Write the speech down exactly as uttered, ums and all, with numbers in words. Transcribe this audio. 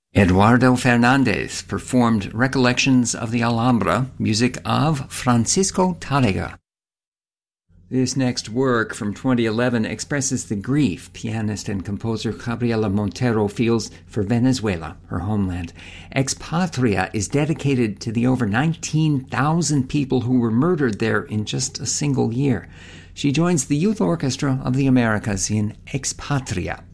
Eduardo Fernandez performed Recollections of the Alhambra, music of Francisco Tárrega. This next work from twenty eleven expresses the grief pianist and composer Gabriela Montero feels for Venezuela, her homeland. Ex Patria is dedicated to the over nineteen thousand people who were murdered there in just a single year. She joins the Youth Orchestra of the Americas in Ex Patria.